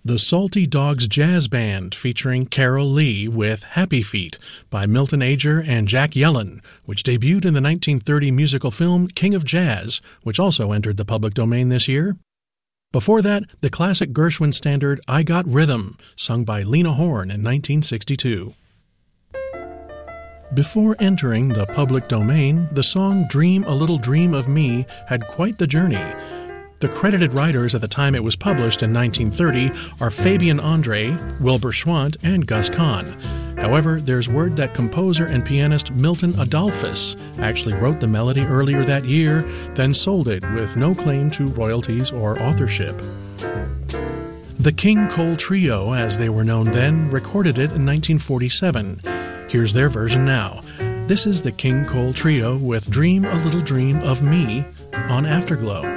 The Salty Dogs Jazz Band, featuring Carol Lee with Happy Feet by Milton Ager and Jack Yellen, which debuted in the 1930 musical film King of Jazz, which also entered the public domain this year. Before that, the classic Gershwin standard I Got Rhythm, sung by Lena Horne in 1962. Before entering the public domain, the song Dream a Little Dream of Me had quite the journey. The credited writers at the time it was published in 1930 are Fabian Andre, Wilbur Schwant, and Gus Kahn. However, there's word that composer and pianist Milton Adolphus actually wrote the melody earlier that year, then sold it with no claim to royalties or authorship. The King Cole Trio, as they were known then, recorded it in 1947. Here's their version now. This is the King Cole Trio with Dream a Little Dream of Me on Afterglow.